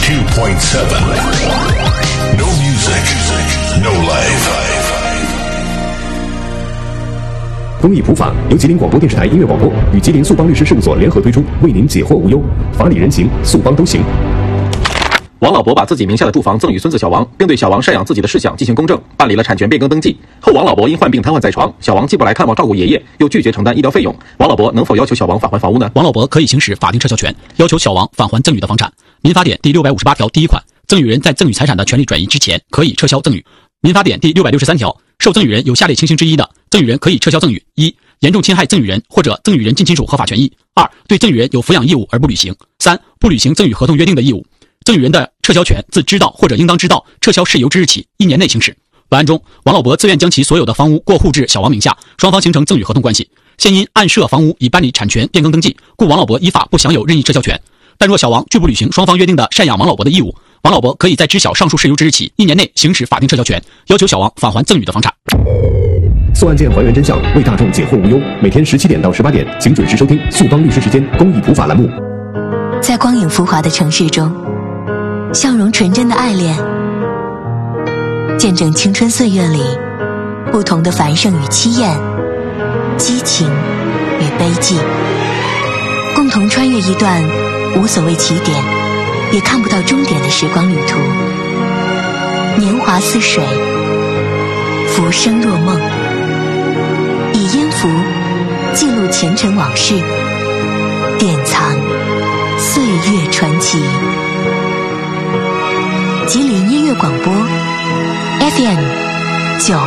No music, no life. 公益普法由吉林广播电视台音乐广播与吉林速邦律师事务所联合推出，为您解惑无忧，法理人情，速邦都行。 王老伯把自己名下的住房赠与孙子小王，并对小王赡养自己的事项进行公证，办理了产权变更登记。后王老伯因患病瘫痪在床，小王既不来看望照顾爷爷，又拒绝承担医疗费用。王老伯能否要求小王返还房屋呢？ 王老伯可以行使法定撤销权，要求小王返还赠与的房产。民法典第658条第1款，赠与人在赠与财产的权利转移之前，可以撤销赠与。民法典第663条，受赠与人有下列情形之一的，赠与人可以撤销赠与：一、严重侵害赠与人或者赠与人近亲属合法权益；二、对赠与人有抚养义务而不履行；三、不履行赠与合同约定的义务。赠与人的撤销权自知道或者应当知道撤销事由之日起1年内行使。本案中，王老伯自愿将其所有的房屋过户至小王名下，双方形成赠与合同关系。现因按涉房屋已办理产权变更登记，故王老伯依法不享有任意撤销权。但若小王拒不履行双方约定的赡养王老伯的义务，王老伯可以在知晓上述事由之日起1年内行使法定撤销权，要求小王返还赠与的房产。 诉案件还原真相，为大众解惑无忧。每天17点到18点，请准时收听速邦律师时间公益普法栏目。 在光影浮华的城市中，笑容纯真的爱恋，见证青春岁月里不同的繁盛与凄艳，激情与悲寂，共同穿越一段无所谓起点也看不到终点的时光旅途。年华似水，浮生若梦，以音符记录前尘往事，典藏岁月传奇。吉林音乐广播 FM